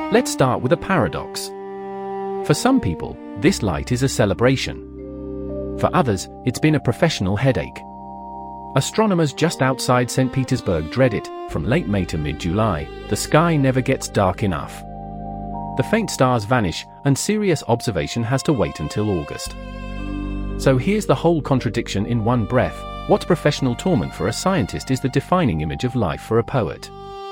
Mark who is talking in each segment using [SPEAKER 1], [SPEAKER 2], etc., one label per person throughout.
[SPEAKER 1] Let's start with a paradox. For some people, this light is a celebration. For others, it's been a professional headache. Astronomers just outside St. Petersburg dread it. From late May to mid-July, the sky never gets dark enough. The faint stars vanish, and serious observation has to wait until August. So here's the whole contradiction in one breath. What professional torment for a scientist is the defining image of life for a poet?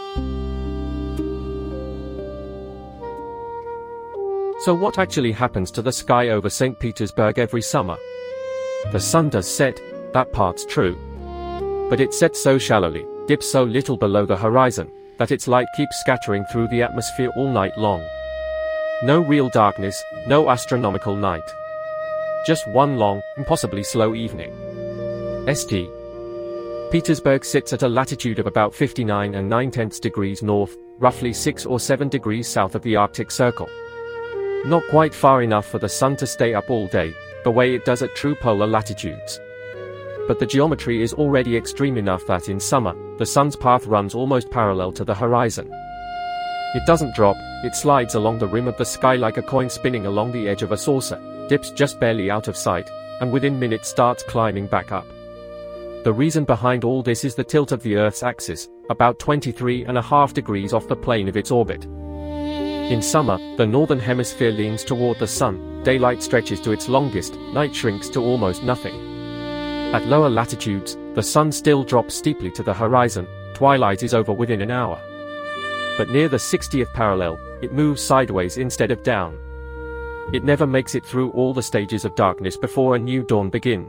[SPEAKER 2] So what actually happens to the sky over St. Petersburg every summer? The sun does set, that part's true. But it sets so shallowly, dips so little below the horizon, that its light keeps scattering through the atmosphere all night long. No real darkness, no astronomical night. Just one long, impossibly slow evening. St. Petersburg sits at a latitude of about 59 and 9/10 degrees north, roughly 6 or 7 degrees south of the Arctic Circle. Not quite far enough for the sun to stay up all day, the way it does at true polar latitudes. But the geometry is already extreme enough that in summer, the sun's path runs almost parallel to the horizon. It doesn't drop, it slides along the rim of the sky like a coin spinning along the edge of a saucer, dips just barely out of sight, and within minutes starts climbing back up. The reason behind all this is the tilt of the Earth's axis, about 23.5 degrees off the plane of its orbit. In summer, the northern hemisphere leans toward the sun, daylight stretches to its longest, night shrinks to almost nothing. At lower latitudes, the sun still drops steeply to the horizon, twilight is over within an hour. But near the 60th parallel, it moves sideways instead of down. It never makes it through all the stages of darkness before a new dawn begins.